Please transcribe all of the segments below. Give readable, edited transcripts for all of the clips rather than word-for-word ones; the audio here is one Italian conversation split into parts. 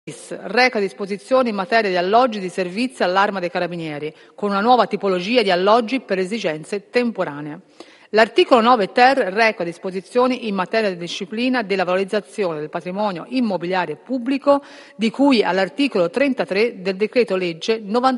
reca disposizioni in materia di alloggi di servizio all'Arma dei Carabinieri, con una nuova tipologia di alloggi per esigenze temporanee. L'articolo 9-ter reca disposizioni in materia di disciplina della valorizzazione del patrimonio immobiliare pubblico di cui all'articolo 33 del decreto-legge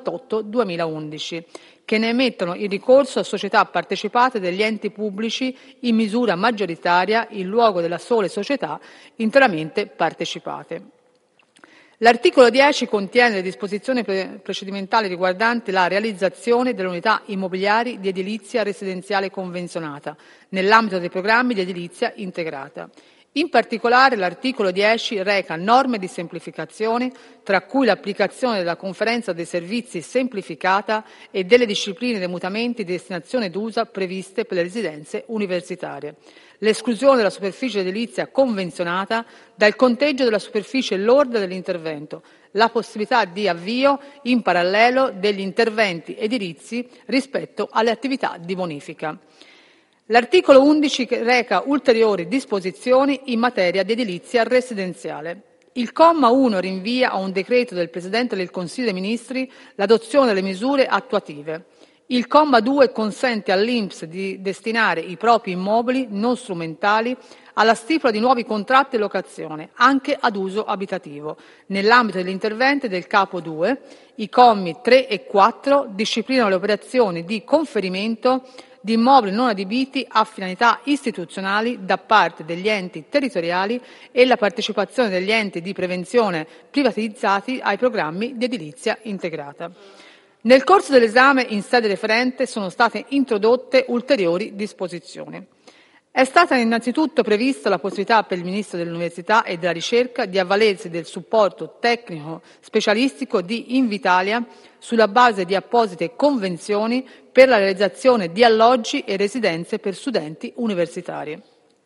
98/2011, che ne emettono il ricorso a società partecipate degli enti pubblici in misura maggioritaria in luogo delle sole società interamente partecipate. L'articolo 10 contiene le disposizioni procedimentali riguardanti la realizzazione delle unità immobiliari di edilizia residenziale convenzionata nell'ambito dei programmi di edilizia integrata. In particolare, l'articolo 10 reca norme di semplificazione, tra cui l'applicazione della conferenza dei servizi semplificata e delle discipline dei mutamenti di destinazione d'uso previste per le residenze universitarie, l'esclusione della superficie edilizia convenzionata dal conteggio della superficie lorda dell'intervento, la possibilità di avvio in parallelo degli interventi edilizi rispetto alle attività di bonifica. L'articolo 11 reca ulteriori disposizioni in materia di edilizia residenziale. Il comma 1 rinvia a un decreto del Presidente del Consiglio dei Ministri l'adozione delle misure attuative. Il comma 2 consente all'INPS di destinare i propri immobili non strumentali alla stipula di nuovi contratti di locazione, anche ad uso abitativo, nell'ambito degli interventi del capo 2. I commi 3 e 4 disciplinano le operazioni di conferimento di immobili non adibiti a finalità istituzionali da parte degli enti territoriali e la partecipazione degli enti di prevenzione privatizzati ai programmi di edilizia integrata. Nel corso dell'esame in sede referente sono state introdotte ulteriori disposizioni. È stata innanzitutto prevista la possibilità per il Ministro dell'Università e della Ricerca di avvalersi del supporto tecnico specialistico di Invitalia sulla base di apposite convenzioni per la realizzazione di alloggi e residenze per studenti universitari.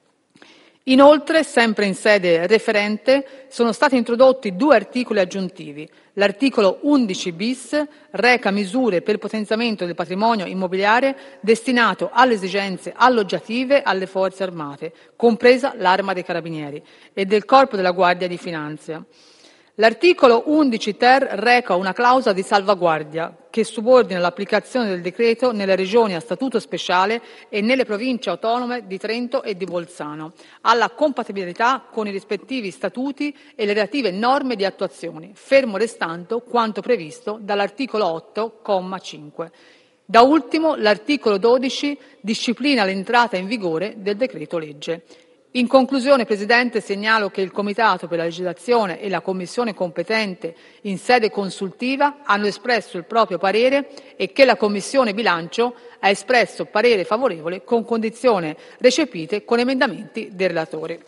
Inoltre, sempre in sede referente, sono stati introdotti 2 articoli aggiuntivi. L'articolo 11 bis reca misure per il potenziamento del patrimonio immobiliare destinato alle esigenze alloggiative alle Forze Armate, compresa l'Arma dei Carabinieri, e del Corpo della Guardia di Finanza. L'articolo 11-ter reca una clausola di salvaguardia che subordina l'applicazione del decreto nelle regioni a statuto speciale e nelle province autonome di Trento e di Bolzano, alla compatibilità con i rispettivi statuti e le relative norme di attuazione, fermo restando quanto previsto dall'articolo 8, comma 5. Da ultimo, l'articolo 12 disciplina l'entrata in vigore del decreto-legge. In conclusione, Presidente, segnalo che il Comitato per la legislazione e la Commissione competente in sede consultiva hanno espresso il proprio parere e che la Commissione Bilancio ha espresso parere favorevole con condizioni recepite con emendamenti del relatore.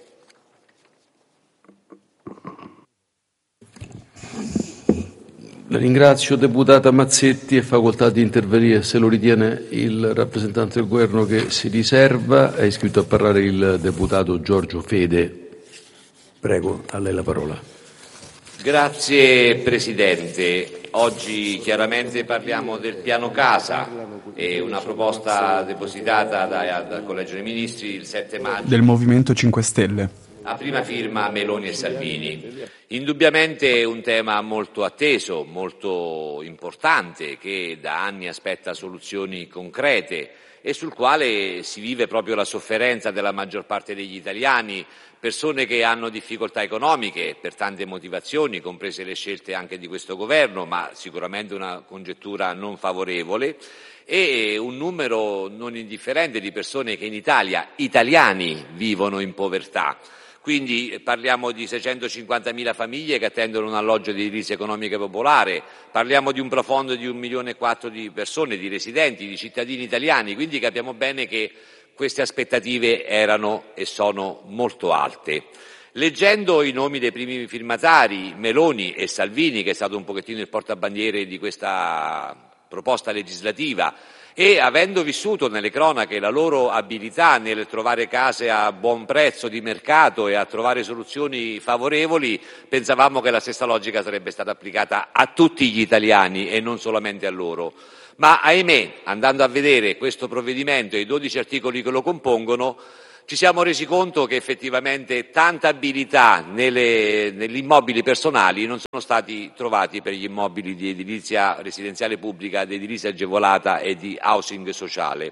La ringrazio, deputata Mazzetti. È facoltà di intervenire, se lo ritiene il rappresentante del Governo che si riserva. È iscritto a parlare il deputato Giorgio Fede. Prego, a lei la parola. Grazie Presidente. Oggi chiaramente parliamo del piano casa, una proposta depositata dal Collegio dei Ministri il 7 maggio. Del Movimento 5 Stelle. A prima firma Meloni e Salvini. Indubbiamente un tema molto atteso, molto importante, che da anni aspetta soluzioni concrete e sul quale si vive proprio la sofferenza della maggior parte degli italiani, persone che hanno difficoltà economiche per tante motivazioni, comprese le scelte anche di questo governo, ma sicuramente una congettura non favorevole, e un numero non indifferente di persone che in Italia, italiani, vivono in povertà. Quindi parliamo di 650.000 famiglie che attendono un alloggio di edilizia economica popolare, parliamo di un profondo di 1,4 milioni di persone, di residenti, di cittadini italiani, quindi capiamo bene che queste aspettative erano e sono molto alte. Leggendo i nomi dei primi firmatari, Meloni e Salvini, che è stato un pochettino il portabandiere di questa proposta legislativa, e avendo vissuto nelle cronache la loro abilità nel trovare case a buon prezzo di mercato e a trovare soluzioni favorevoli, pensavamo che la stessa logica sarebbe stata applicata a tutti gli italiani e non solamente a loro. Ma ahimè, andando a vedere questo provvedimento e i 12 articoli che lo compongono, ci siamo resi conto che effettivamente tanta abilità negli immobili personali non sono stati trovati per gli immobili di edilizia residenziale pubblica, di edilizia agevolata e di housing sociale.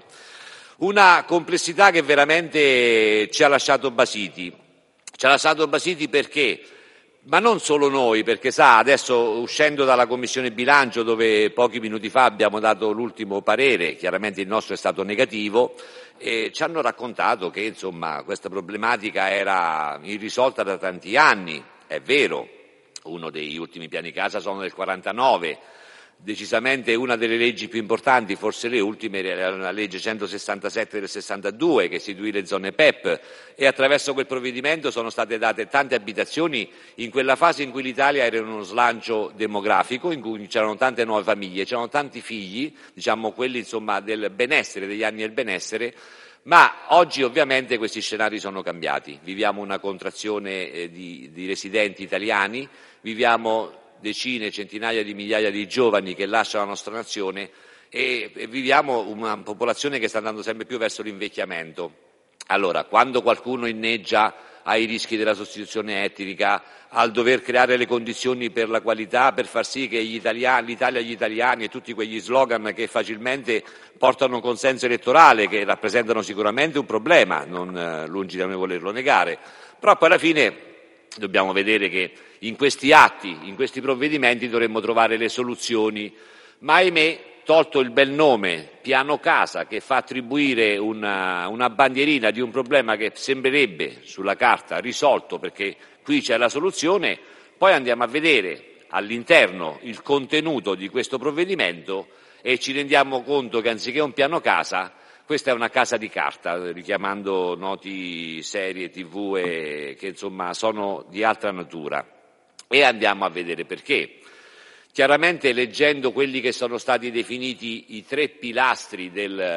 Una complessità che veramente ci ha lasciato basiti. Ci ha lasciato basiti perché? Ma non solo noi, perché sa, adesso uscendo dalla Commissione Bilancio, dove pochi minuti fa abbiamo dato l'ultimo parere, chiaramente il nostro è stato negativo, ci hanno raccontato che insomma questa problematica era irrisolta da tanti anni. È vero, uno degli ultimi piani casa sono del 49, decisamente una delle leggi più importanti, forse le ultime, era la legge 167 del 62 che istituì le zone PEP, e attraverso quel provvedimento sono state date tante abitazioni in quella fase in cui l'Italia era in uno slancio demografico, in cui c'erano tante nuove famiglie, c'erano tanti figli, diciamo quelli insomma del benessere, degli anni del benessere. Ma oggi ovviamente questi scenari sono cambiati, viviamo una contrazione di residenti italiani, viviamo decine, centinaia di migliaia di giovani che lasciano la nostra nazione e viviamo una popolazione che sta andando sempre più verso l'invecchiamento. Allora, quando qualcuno inneggia ai rischi della sostituzione etnica, al dover creare le condizioni per la qualità, per far sì che l'Italia agli italiani e tutti quegli slogan che facilmente portano consenso elettorale, che rappresentano sicuramente un problema, non lungi da noi volerlo negare, però poi alla fine dobbiamo vedere che in questi atti, in questi provvedimenti dovremmo trovare le soluzioni, ma ahimè, tolto il bel nome piano casa che fa attribuire una bandierina di un problema che sembrerebbe sulla carta risolto perché qui c'è la soluzione, poi andiamo a vedere all'interno il contenuto di questo provvedimento e ci rendiamo conto che anziché un piano casa questa è una casa di carta, richiamando noti serie TV che insomma sono di altra natura, e andiamo a vedere perché. Chiaramente leggendo quelli che sono stati definiti i 3 pilastri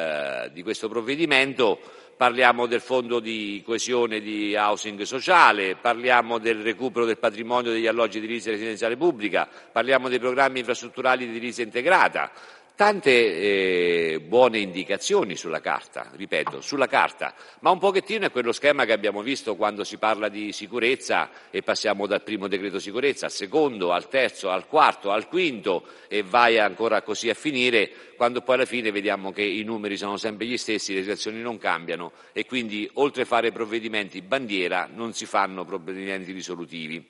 di questo provvedimento, parliamo del fondo di coesione di housing sociale, parliamo del recupero del patrimonio degli alloggi di edilizia residenziale pubblica, parliamo dei programmi infrastrutturali di edilizia integrata. Tante buone indicazioni sulla carta, ripeto, sulla carta, ma un pochettino è quello schema che abbiamo visto quando si parla di sicurezza e passiamo dal primo decreto sicurezza al secondo, al terzo, al quarto, al quinto e vai ancora così a finire, quando poi alla fine vediamo che i numeri sono sempre gli stessi, le situazioni non cambiano e quindi oltre a fare provvedimenti bandiera non si fanno provvedimenti risolutivi.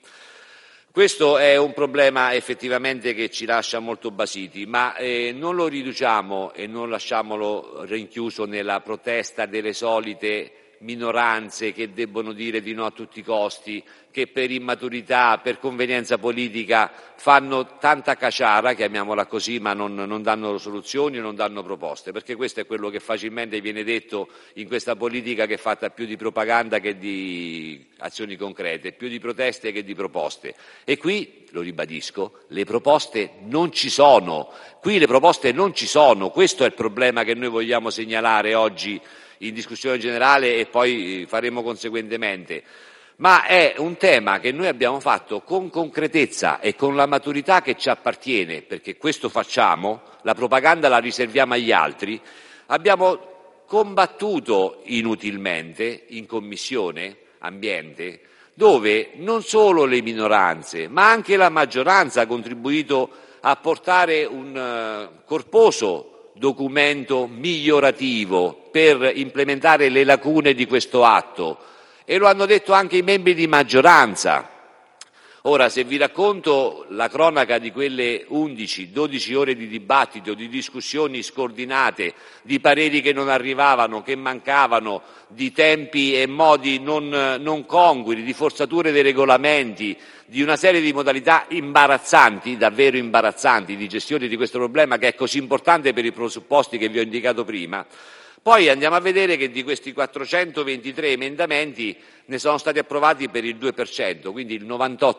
Questo è un problema effettivamente che ci lascia molto basiti, ma non lo riduciamo e non lasciamolo rinchiuso nella protesta delle solite minoranze che debbono dire di no a tutti i costi, che per immaturità, per convenienza politica fanno tanta caciara, chiamiamola così, ma non danno soluzioni, non danno proposte, perché questo è quello che facilmente viene detto in questa politica che è fatta più di propaganda che di azioni concrete, più di proteste che di proposte. E qui, lo ribadisco, le proposte non ci sono, qui le proposte non ci sono, questo è il problema che noi vogliamo segnalare oggi in discussione generale e poi faremo conseguentemente, ma è un tema che noi abbiamo fatto con concretezza e con la maturità che ci appartiene, perché questo facciamo, la propaganda la riserviamo agli altri, abbiamo combattuto inutilmente in Commissione Ambiente, dove non solo le minoranze, ma anche la maggioranza ha contribuito a portare un corposo documento migliorativo per implementare le lacune di questo atto e lo hanno detto anche i membri di maggioranza. Ora, se vi racconto la cronaca di quelle 11-12 ore di dibattito, di discussioni scordinate, di pareri che non arrivavano, che mancavano, di tempi e modi non congrui, di forzature dei regolamenti, di una serie di modalità imbarazzanti, davvero imbarazzanti, di gestione di questo problema che è così importante per i presupposti che vi ho indicato prima, poi andiamo a vedere che di questi 423 emendamenti ne sono stati approvati per il 2%, quindi il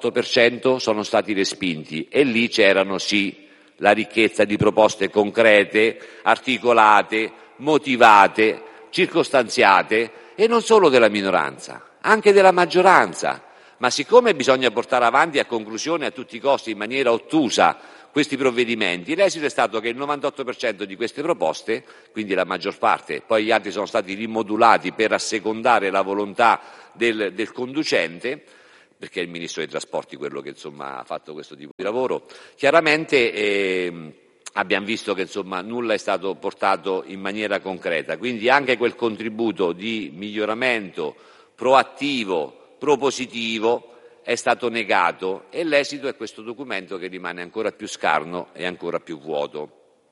98% sono stati respinti e lì c'erano sì la ricchezza di proposte concrete, articolate, motivate, circostanziate e non solo della minoranza, anche della maggioranza. Ma siccome bisogna portare avanti a conclusione a tutti i costi in maniera ottusa questi provvedimenti, l'esito è stato che il 98% di queste proposte, quindi la maggior parte, poi gli altri sono stati rimodulati per assecondare la volontà del conducente, perché è il Ministro dei Trasporti quello che insomma ha fatto questo tipo di lavoro, chiaramente abbiamo visto che insomma nulla è stato portato in maniera concreta, quindi anche quel contributo di miglioramento proattivo, propositivo è stato negato e l'esito è questo documento che rimane ancora più scarno e ancora più vuoto.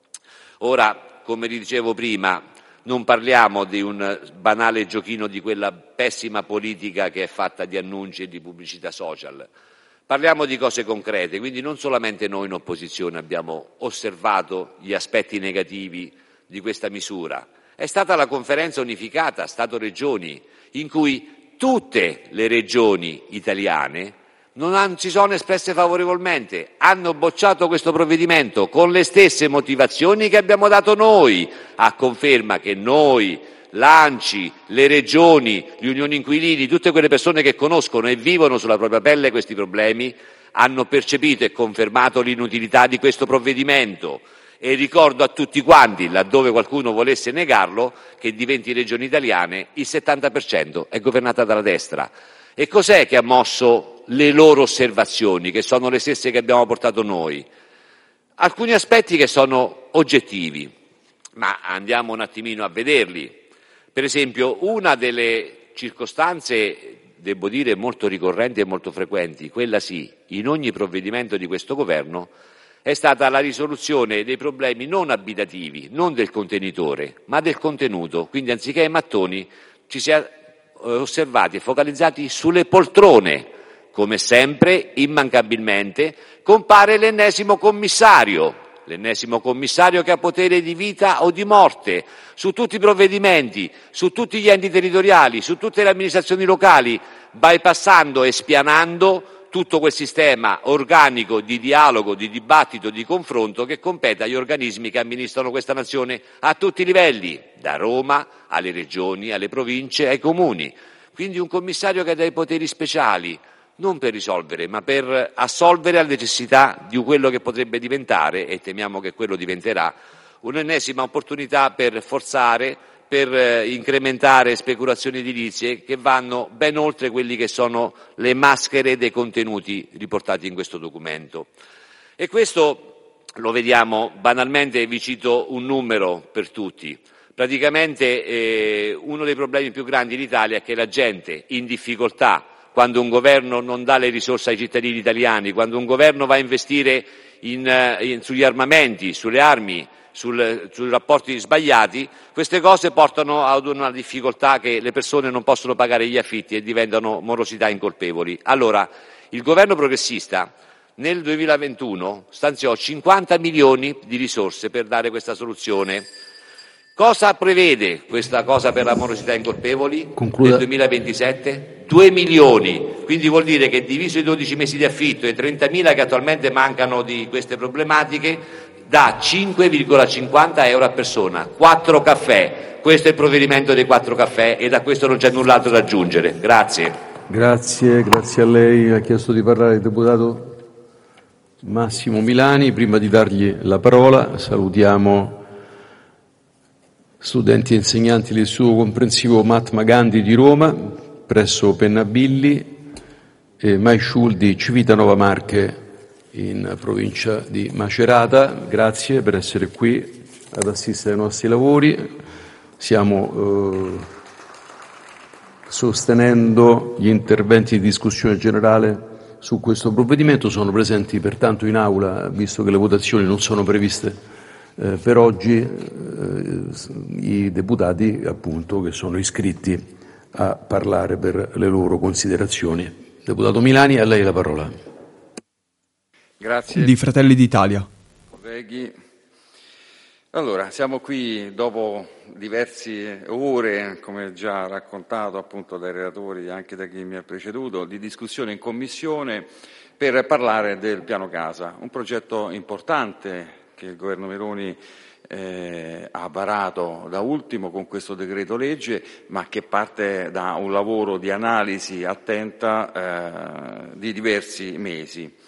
Ora, come dicevo prima, non parliamo di un banale giochino di quella pessima politica che è fatta di annunci e di pubblicità social. Parliamo di cose concrete, quindi non solamente noi in opposizione abbiamo osservato gli aspetti negativi di questa misura, è stata la conferenza unificata Stato-Regioni in cui tutte le regioni italiane non si sono espresse favorevolmente, hanno bocciato questo provvedimento con le stesse motivazioni che abbiamo dato noi, a conferma che noi, l'ANCI, le regioni, le unioni inquilini, tutte quelle persone che conoscono e vivono sulla propria pelle questi problemi, hanno percepito e confermato l'inutilità di questo provvedimento. E ricordo a tutti quanti, laddove qualcuno volesse negarlo, che di 20 regioni italiane il 70% è governata dalla destra. E cos'è che ha mosso le loro osservazioni, che sono le stesse che abbiamo portato noi? Alcuni aspetti che sono oggettivi, ma andiamo un attimino a vederli. Per esempio, una delle circostanze, devo dire, molto ricorrenti e molto frequenti, quella sì, in ogni provvedimento di questo governo, è stata la risoluzione dei problemi non abitativi, non del contenitore, ma del contenuto. Quindi anziché ai mattoni ci si è osservati e focalizzati sulle poltrone. Come sempre, immancabilmente, compare l'ennesimo commissario che ha potere di vita o di morte su tutti i provvedimenti, su tutti gli enti territoriali, su tutte le amministrazioni locali, bypassando e spianando tutto quel sistema organico di dialogo, di dibattito, di confronto che compete agli organismi che amministrano questa nazione a tutti i livelli, da Roma alle regioni, alle province, ai comuni. Quindi un commissario che ha dei poteri speciali, non per risolvere, ma per assolvere alle necessità di quello che potrebbe diventare, e temiamo che quello diventerà, un'ennesima opportunità per forzare, per incrementare speculazioni edilizie che vanno ben oltre quelli che sono le maschere dei contenuti riportati in questo documento. E questo lo vediamo banalmente, vi cito un numero per tutti. Praticamente uno dei problemi più grandi in Italia è che la gente in difficoltà, quando un governo non dà le risorse ai cittadini italiani, quando un governo va a investire sugli armamenti, sulle armi, sui rapporti sbagliati, queste cose portano ad una difficoltà che le persone non possono pagare gli affitti e diventano morosità incolpevoli. Allora, il governo progressista nel 2021 stanziò 50 milioni di risorse per dare questa soluzione. Cosa prevede questa cosa per la morosità incolpevoli? Concluda. Nel 2027? 2 milioni, quindi vuol dire che diviso i 12 mesi di affitto e i 30.000 che attualmente mancano di queste problematiche, dà 5,50 euro a persona, 4 caffè. Questo è il provvedimento dei 4 caffè e da questo non c'è null'altro da aggiungere. Grazie. Grazie a lei. Ha chiesto di parlare il deputato Massimo Milani. Prima di dargli la parola salutiamo studenti e insegnanti dell'Istituto Comprensivo Mahatma Gandhi di Roma, presso Pennabilli, e Maisciul di Civitanova Marche, in provincia di Macerata. Grazie per essere qui ad assistere ai nostri lavori. Stiamo sostenendo gli interventi di discussione generale su questo provvedimento. Sono presenti pertanto in aula, visto che le votazioni non sono previste per oggi, i deputati appunto che sono iscritti a parlare per le loro considerazioni. Deputato Milani, a lei la parola. Grazie. Di Fratelli d'Italia. Colleghi, allora siamo qui dopo diverse ore, come già raccontato appunto dai relatori e anche da chi mi ha preceduto, di discussione in commissione per parlare del piano casa, un progetto importante che il governo Meloni ha varato da ultimo con questo decreto legge, ma che parte da un lavoro di analisi attenta di diversi mesi.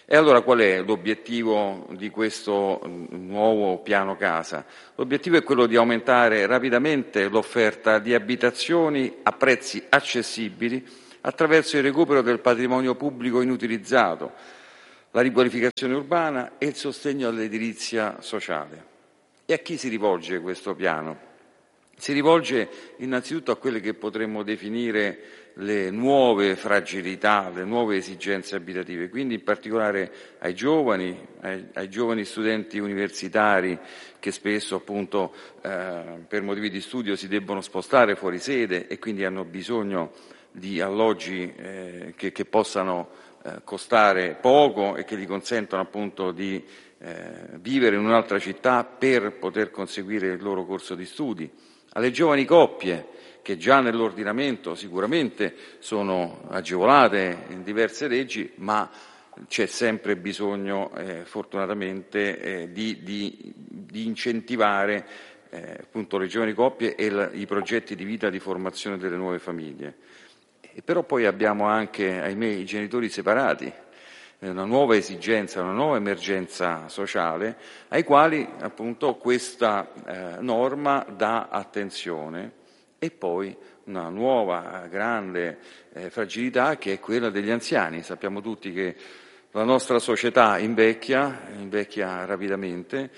E allora qual è l'obiettivo di questo nuovo piano casa? L'obiettivo è quello di aumentare rapidamente l'offerta di abitazioni a prezzi accessibili attraverso il recupero del patrimonio pubblico inutilizzato, la riqualificazione urbana e il sostegno all'edilizia sociale. E a chi si rivolge questo piano? Si rivolge innanzitutto a quelle che potremmo definire le nuove fragilità, le nuove esigenze abitative, quindi in particolare ai giovani studenti universitari che spesso appunto per motivi di studio si debbono spostare fuori sede e quindi hanno bisogno di alloggi che possano costare poco e che gli consentano appunto di vivere in un'altra città per poter conseguire il loro corso di studi. Alle giovani coppie che già nell'ordinamento sicuramente sono agevolate in diverse leggi, ma c'è sempre bisogno fortunatamente di incentivare appunto le giovani coppie e i progetti di vita di formazione delle nuove famiglie. E però poi abbiamo anche, ahimè, i genitori separati, una nuova esigenza, una nuova emergenza sociale, ai quali appunto questa norma dà attenzione, e poi una nuova grande fragilità che è quella degli anziani. Sappiamo tutti che la nostra società invecchia rapidamente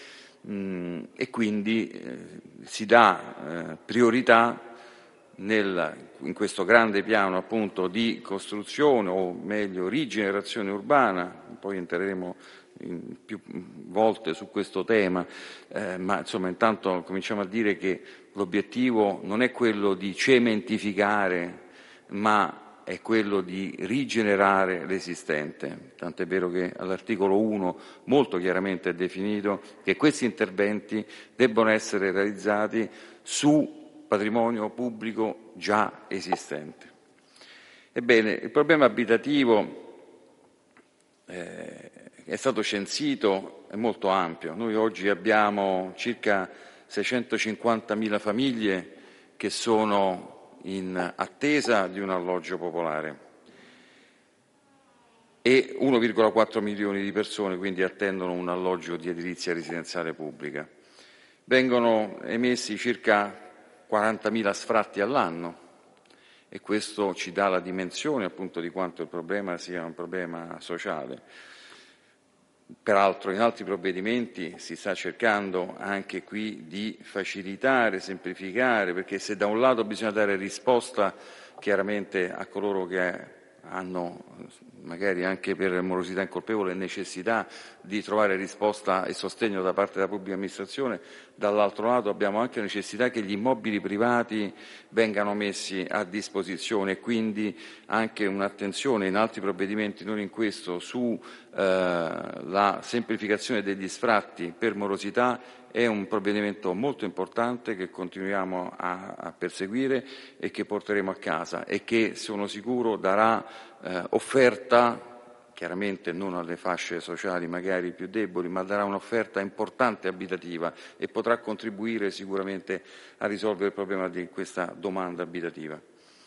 e quindi si dà priorità in questo grande piano appunto di costruzione, o meglio rigenerazione urbana. Poi entreremo più volte su questo tema, ma insomma intanto cominciamo a dire che l'obiettivo non è quello di cementificare, ma è quello di rigenerare l'esistente. Tant'è vero che all'articolo 1 molto chiaramente è definito che questi interventi debbono essere realizzati su patrimonio pubblico già esistente. Ebbene, il problema abitativo è stato censito, è molto ampio. Noi oggi abbiamo circa 650.000 famiglie che sono in attesa di un alloggio popolare e 1,4 milioni di persone quindi attendono un alloggio di edilizia residenziale pubblica. Vengono emessi circa 40.000 sfratti all'anno e questo ci dà la dimensione appunto di quanto il problema sia un problema sociale. Peraltro in altri provvedimenti si sta cercando anche qui di facilitare, semplificare, perché se da un lato bisogna dare risposta chiaramente a coloro che hanno magari anche per morosità incolpevole necessità di trovare risposta e sostegno da parte della pubblica amministrazione, dall'altro lato abbiamo anche necessità che gli immobili privati vengano messi a disposizione e quindi anche un'attenzione in altri provvedimenti, non in questo, su la semplificazione degli sfratti per morosità. È un provvedimento molto importante che continuiamo a perseguire e che porteremo a casa e che sono sicuro darà offerta, chiaramente non alle fasce sociali magari più deboli, ma darà un'offerta importante abitativa e potrà contribuire sicuramente a risolvere il problema di questa domanda abitativa.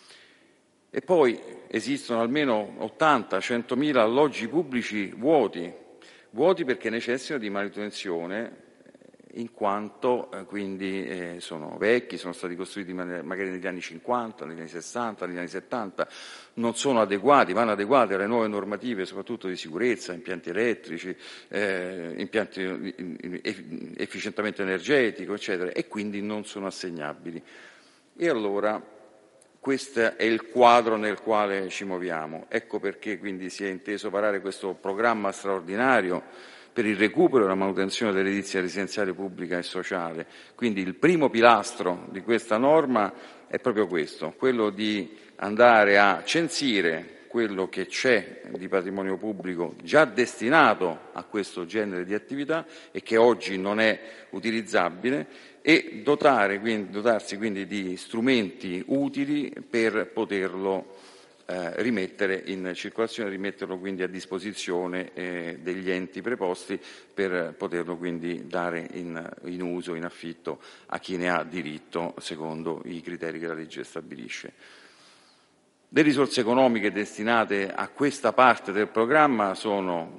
E poi esistono almeno 80-100.000 alloggi pubblici vuoti perché necessitano di manutenzione, in quanto quindi sono vecchi, sono stati costruiti magari negli anni 50, negli anni 60, negli anni 70, non sono adeguati, vanno adeguati alle nuove normative, soprattutto di sicurezza, impianti elettrici, impianti efficientamento energetico, eccetera, e quindi non sono assegnabili. E allora questo è il quadro nel quale ci muoviamo. Ecco perché quindi si è inteso varare questo programma straordinario per il recupero e la manutenzione dell'edilizia residenziale pubblica e sociale. Quindi il primo pilastro di questa norma è proprio questo, quello di andare a censire quello che c'è di patrimonio pubblico già destinato a questo genere di attività e che oggi non è utilizzabile, e dotarsi quindi di strumenti utili per poterlo rimettere in circolazione, rimetterlo quindi a disposizione degli enti preposti per poterlo quindi dare in uso, in affitto a chi ne ha diritto secondo i criteri che la legge stabilisce. Le risorse economiche destinate a questa parte del programma sono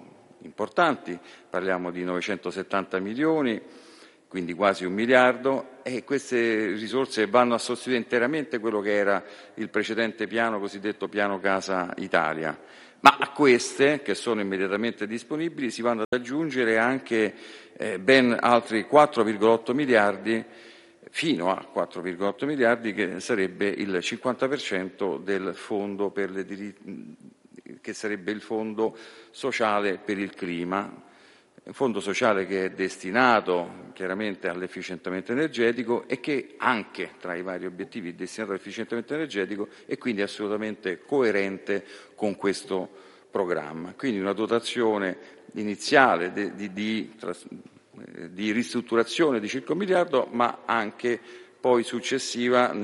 importanti, parliamo di 970 milioni, quindi quasi 1 miliardo, e queste risorse vanno a sostituire interamente quello che era il precedente piano, cosiddetto Piano Casa Italia. Ma a queste, che sono immediatamente disponibili, si vanno ad aggiungere anche ben altri 4,8 miliardi, fino a 4,8 miliardi, che sarebbe il 50% del fondo per le che sarebbe il fondo sociale per il clima. Un fondo sociale che è destinato chiaramente all'efficientamento energetico e che anche tra i vari obiettivi è destinato all'efficientamento energetico e quindi assolutamente coerente con questo programma. Quindi una dotazione iniziale di ristrutturazione di circa 1 miliardo, ma anche poi successiva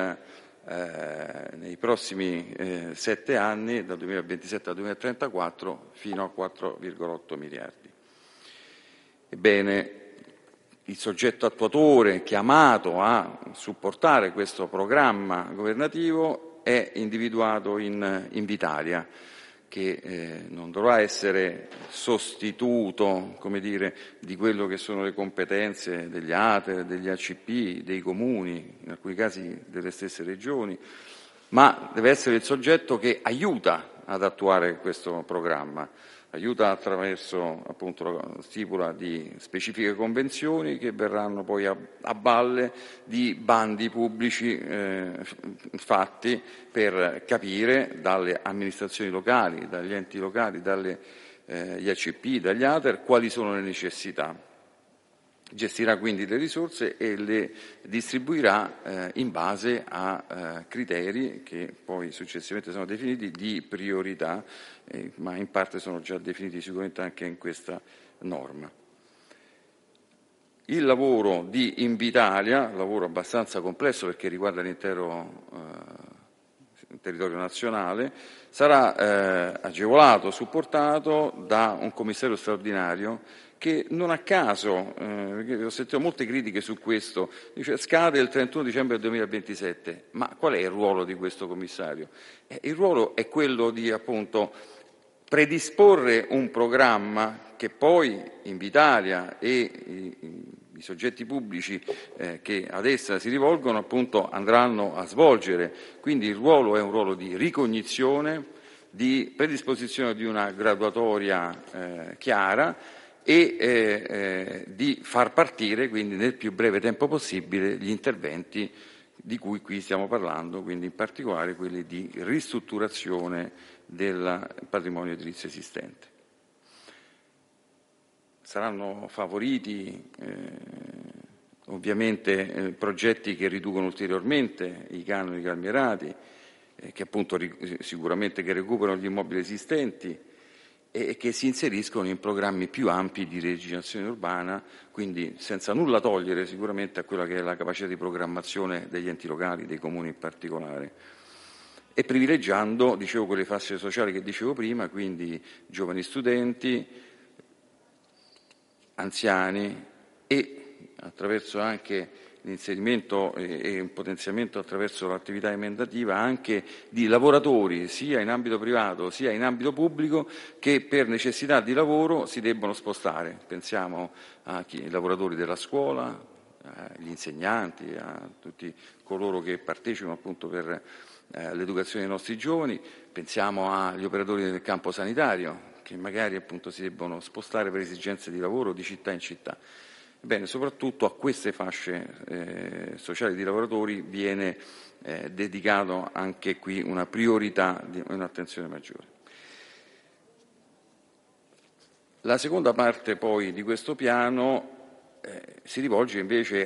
nei prossimi 7 anni, dal 2027 al 2034, fino a 4,8 miliardi. Ebbene, il soggetto attuatore chiamato a supportare questo programma governativo è individuato in Invitalia, che non dovrà essere sostituto, come dire, di quello che sono le competenze degli ATER, degli ACP, dei comuni, in alcuni casi delle stesse regioni, ma deve essere il soggetto che aiuta ad attuare questo programma. Aiuta attraverso appunto la stipula di specifiche convenzioni che verranno poi a valle di bandi pubblici fatti per capire dalle amministrazioni locali, dagli enti locali, dagli ACP, dagli ATER quali sono le necessità. Gestirà quindi le risorse e le distribuirà in base a criteri che poi successivamente sono definiti di priorità, ma in parte sono già definiti sicuramente anche in questa norma. Il lavoro di Invitalia, lavoro abbastanza complesso perché riguarda l'intero territorio nazionale, sarà agevolato, supportato da un commissario straordinario che non a caso, perché ho sentito molte critiche su questo, dice scade il 31 dicembre 2027, ma qual è il ruolo di questo commissario? Il ruolo è quello di appunto predisporre un programma che poi Invitalia e i soggetti pubblici che ad essa si rivolgono appunto andranno a svolgere. Quindi il ruolo è un ruolo di ricognizione, di predisposizione di una graduatoria chiara e di far partire quindi nel più breve tempo possibile gli interventi di cui qui stiamo parlando, quindi in particolare quelli di ristrutturazione del patrimonio edilizio esistente. Saranno favoriti ovviamente progetti che riducono ulteriormente i canoni calmierati, che appunto sicuramente che recuperano gli immobili esistenti e che si inseriscono in programmi più ampi di rigenerazione urbana, quindi senza nulla togliere sicuramente a quella che è la capacità di programmazione degli enti locali, dei comuni in particolare, e privilegiando, dicevo, quelle fasce sociali che dicevo prima, quindi giovani studenti, anziani e attraverso anche l'inserimento e un potenziamento attraverso l'attività emendativa anche di lavoratori sia in ambito privato sia in ambito pubblico che per necessità di lavoro si debbono spostare. Pensiamo ai lavoratori della scuola, agli insegnanti, a tutti coloro che partecipano appunto per l'educazione dei nostri giovani, pensiamo agli operatori del campo sanitario che magari appunto si debbono spostare per esigenze di lavoro di città in città. Bene, soprattutto a queste fasce sociali di lavoratori viene dedicato anche qui una priorità, un'attenzione maggiore. La seconda parte poi di questo piano si rivolge invece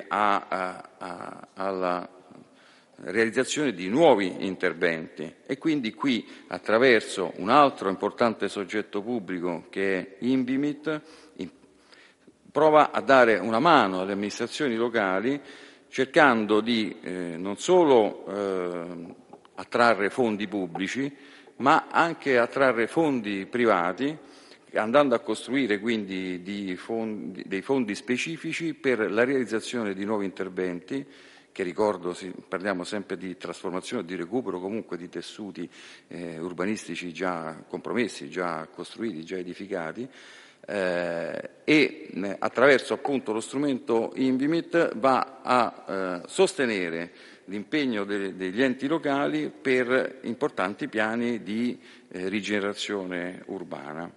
alla realizzazione di nuovi interventi e quindi qui attraverso un altro importante soggetto pubblico che è Invimit prova a dare una mano alle amministrazioni locali cercando di non solo attrarre fondi pubblici ma anche attrarre fondi privati, andando a costruire quindi dei fondi specifici per la realizzazione di nuovi interventi che ricordo parliamo sempre di trasformazione, di recupero comunque di tessuti urbanistici già compromessi, già costruiti, già edificati, e attraverso appunto lo strumento Invimit va a sostenere l'impegno degli enti locali per importanti piani di rigenerazione urbana.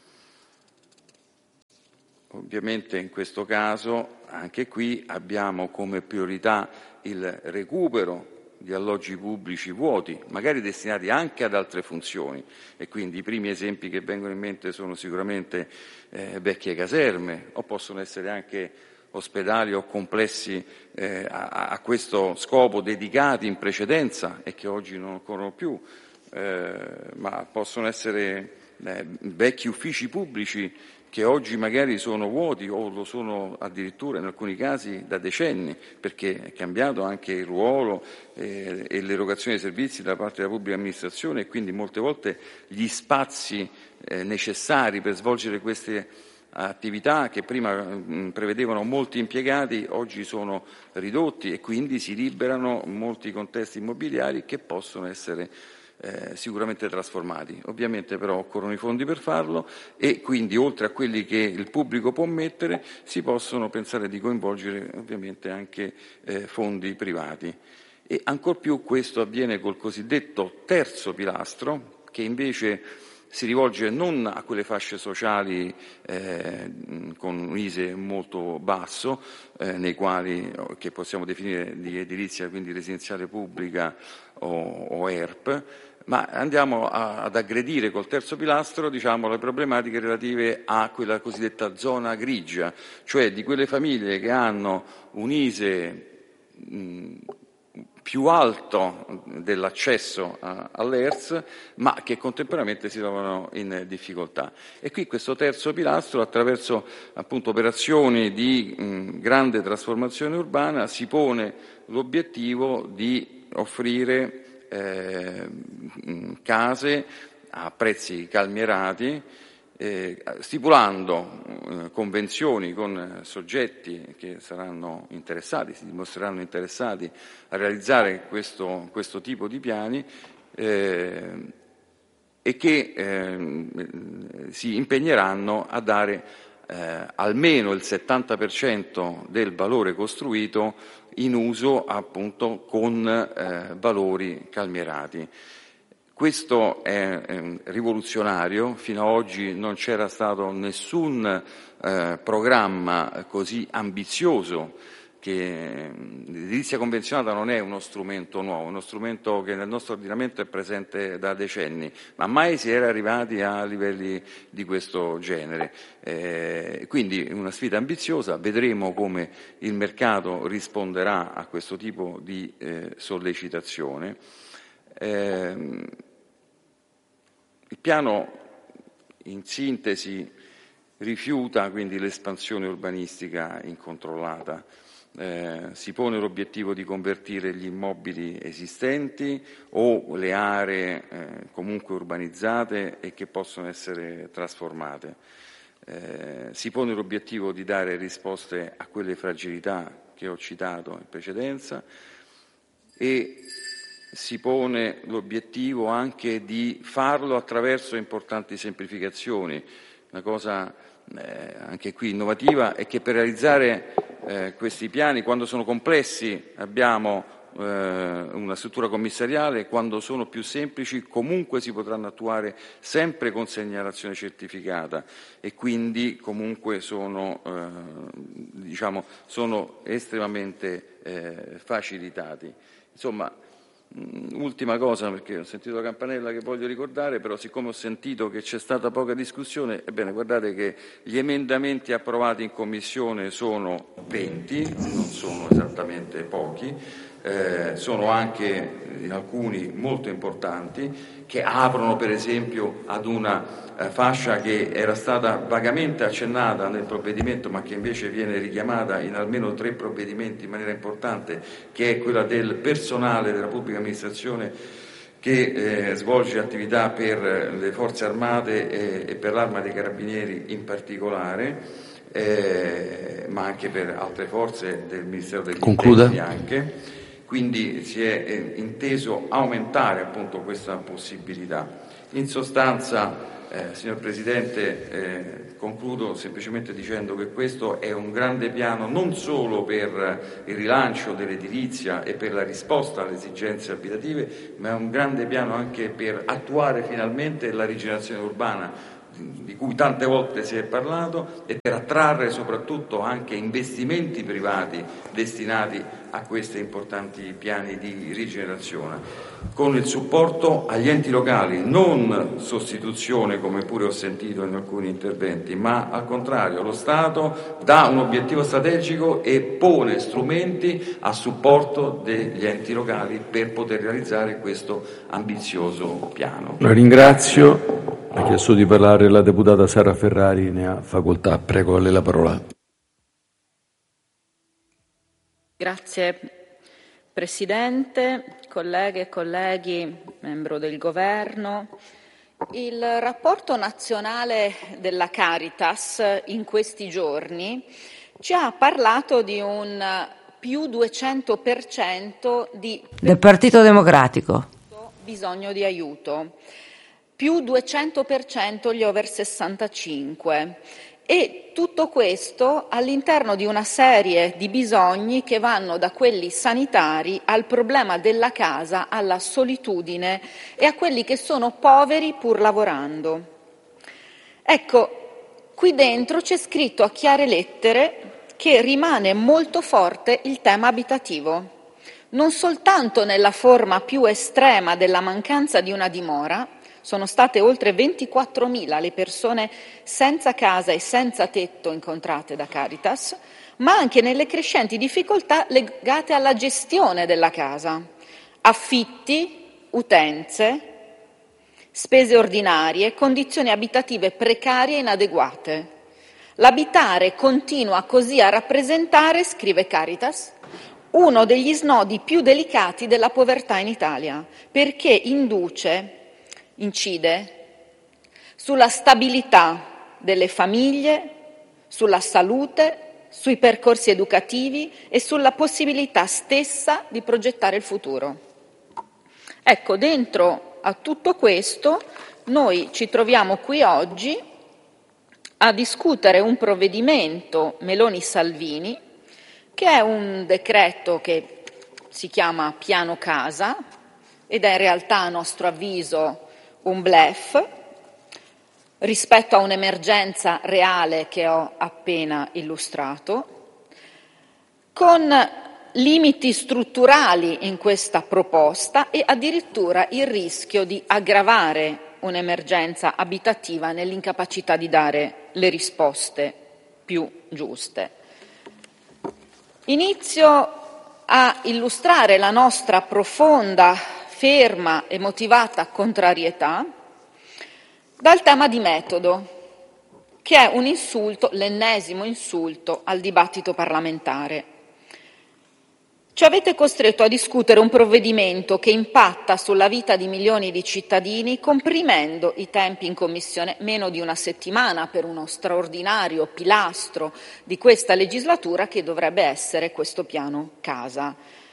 Ovviamente in questo caso, anche qui, abbiamo come priorità il recupero di alloggi pubblici vuoti, magari destinati anche ad altre funzioni, e quindi i primi esempi che vengono in mente sono sicuramente vecchie caserme, o possono essere anche ospedali o complessi a questo scopo dedicati in precedenza e che oggi non occorrono più, ma possono essere vecchi uffici pubblici che oggi magari sono vuoti o lo sono addirittura in alcuni casi da decenni, perché è cambiato anche il ruolo e l'erogazione dei servizi da parte della pubblica amministrazione, e quindi molte volte gli spazi necessari per svolgere queste attività che prima prevedevano molti impiegati oggi sono ridotti, e quindi si liberano molti contesti immobiliari che possono essere sicuramente trasformati. Ovviamente però occorrono i fondi per farlo, e quindi oltre a quelli che il pubblico può mettere si possono pensare di coinvolgere ovviamente anche fondi privati. E ancor più questo avviene col cosiddetto terzo pilastro, che invece si rivolge non a quelle fasce sociali con un ISEE molto basso, nei quali, che possiamo definire di edilizia, quindi residenziale pubblica o ERP, ma andiamo ad aggredire col terzo pilastro, le problematiche relative a quella cosiddetta zona grigia, cioè di quelle famiglie che hanno un ISEE più alto dell'accesso all'ERS, ma che contemporaneamente si trovano in difficoltà. E qui questo terzo pilastro, attraverso appunto operazioni di grande trasformazione urbana, si pone l'obiettivo di offrire case a prezzi calmierati, stipulando convenzioni con soggetti che saranno interessati, si dimostreranno interessati a realizzare questo tipo di piani, e che si impegneranno a dare almeno il 70% del valore costruito in uso appunto con valori calmierati. Questo è rivoluzionario, fino ad oggi non c'era stato nessun programma così ambizioso, che l'edilizia convenzionata non è uno strumento nuovo, uno strumento che nel nostro ordinamento è presente da decenni, ma mai si era arrivati a livelli di questo genere. Quindi una sfida ambiziosa, vedremo come il mercato risponderà a questo tipo di sollecitazione. Il piano, in sintesi, rifiuta quindi l'espansione urbanistica incontrollata. Si pone l'obiettivo di convertire gli immobili esistenti o le aree comunque urbanizzate e che possono essere trasformate. Si pone l'obiettivo di dare risposte a quelle fragilità che ho citato in precedenza, e si pone l'obiettivo anche di farlo attraverso importanti semplificazioni. Una cosa anche qui innovativa è che per realizzare questi piani, quando sono complessi abbiamo una struttura commissariale, quando sono più semplici comunque si potranno attuare sempre con segnalazione certificata, e quindi comunque sono estremamente facilitati. Insomma, ultima cosa, perché ho sentito la campanella, che voglio ricordare, però siccome ho sentito che c'è stata poca discussione, ebbene guardate che gli emendamenti approvati in Commissione sono 20, non sono esattamente pochi, sono anche alcuni molto importanti, che aprono per esempio ad una fascia che era stata vagamente accennata nel provvedimento, ma che invece viene richiamata in almeno 3 provvedimenti in maniera importante, che è quella del personale della pubblica amministrazione che svolge attività per le forze armate e per l'Arma dei Carabinieri in particolare, ma anche per altre forze del Ministero degli Interni anche. Quindi si è inteso aumentare appunto questa possibilità. In sostanza Signor Presidente, concludo semplicemente dicendo che questo è un grande piano non solo per il rilancio dell'edilizia e per la risposta alle esigenze abitative, ma è un grande piano anche per attuare finalmente la rigenerazione urbana di cui tante volte si è parlato e per attrarre soprattutto anche investimenti privati destinati a questi importanti piani di rigenerazione, con il supporto agli enti locali, non sostituzione come pure ho sentito in alcuni interventi, ma al contrario lo Stato dà un obiettivo strategico e pone strumenti a supporto degli enti locali per poter realizzare questo ambizioso piano. La ringrazio. Ha chiesto di parlare la deputata Sara Ferrari, ne ha facoltà. Prego, a lei la parola. Grazie Presidente, colleghe e colleghi, membro del Governo. Il rapporto nazionale della Caritas in questi giorni ci ha parlato di un più 200% del Partito Democratico. Bisogno di aiuto. Più 200% gli over 65 e tutto questo all'interno di una serie di bisogni che vanno da quelli sanitari al problema della casa, alla solitudine e a quelli che sono poveri pur lavorando. Ecco, qui dentro c'è scritto a chiare lettere che rimane molto forte il tema abitativo, non soltanto nella forma più estrema della mancanza di una dimora. Sono state oltre 24.000 le persone senza casa e senza tetto incontrate da Caritas, ma anche nelle crescenti difficoltà legate alla gestione della casa, affitti, utenze, spese ordinarie, condizioni abitative precarie e inadeguate. L'abitare continua così a rappresentare, scrive Caritas, uno degli snodi più delicati della povertà in Italia, perché incide sulla stabilità delle famiglie, sulla salute, sui percorsi educativi e sulla possibilità stessa di progettare il futuro. Ecco, dentro a tutto questo noi ci troviamo qui oggi a discutere un provvedimento Meloni-Salvini, che è un decreto che si chiama Piano Casa ed è in realtà, a nostro avviso, un bluff rispetto a un'emergenza reale che ho appena illustrato, con limiti strutturali in questa proposta e addirittura il rischio di aggravare un'emergenza abitativa nell'incapacità di dare le risposte più giuste. Inizio a illustrare la nostra profonda, ferma e motivata contrarietà dal tema di metodo, che è un insulto, l'ennesimo insulto al dibattito parlamentare. Ci avete costretto a discutere un provvedimento che impatta sulla vita di milioni di cittadini, comprimendo i tempi in Commissione, meno di una settimana per uno straordinario pilastro di questa legislatura che dovrebbe essere questo piano casa.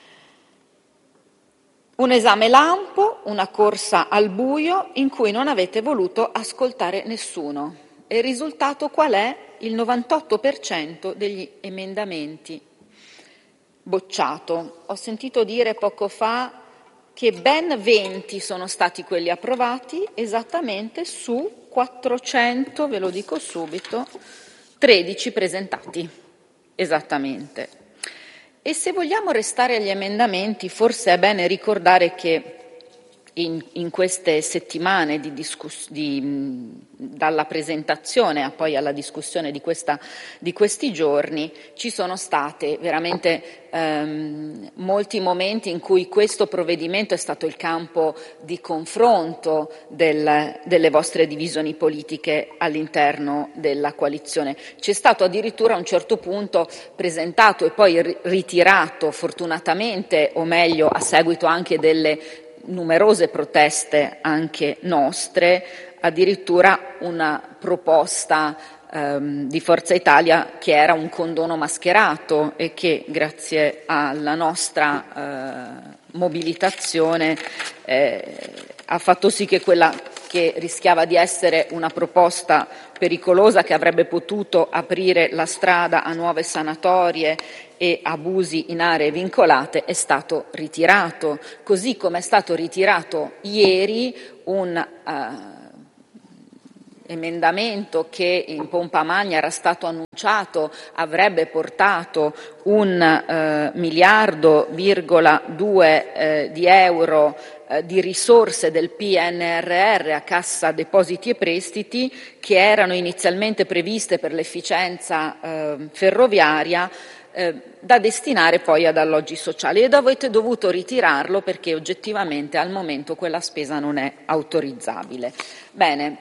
Un esame lampo, una corsa al buio in cui non avete voluto ascoltare nessuno. E il risultato qual è? Il 98% degli emendamenti bocciato. Ho sentito dire poco fa che ben 20 sono stati quelli approvati, esattamente su 400, ve lo dico subito, 13 presentati, esattamente. E se vogliamo restare agli emendamenti, forse è bene ricordare che in queste settimane dalla presentazione a poi alla discussione di questi giorni ci sono state veramente molti momenti in cui questo provvedimento è stato il campo di confronto delle vostre divisioni politiche all'interno della coalizione. C'è stato addirittura a un certo punto presentato e poi ritirato fortunatamente, o meglio a seguito anche delle numerose proteste anche nostre, addirittura una proposta di Forza Italia che era un condono mascherato e che grazie alla nostra mobilitazione ha fatto sì che che rischiava di essere una proposta pericolosa che avrebbe potuto aprire la strada a nuove sanatorie e abusi in aree vincolate, è stato ritirato, così come è stato ritirato ieri un emendamento che in pompa magna era stato annunciato avrebbe portato 1,2 miliardi di euro di risorse del PNRR a Cassa Depositi e Prestiti, che erano inizialmente previste per l'efficienza ferroviaria, da destinare poi ad alloggi sociali, ed avete dovuto ritirarlo perché oggettivamente al momento quella spesa non è autorizzabile. Bene.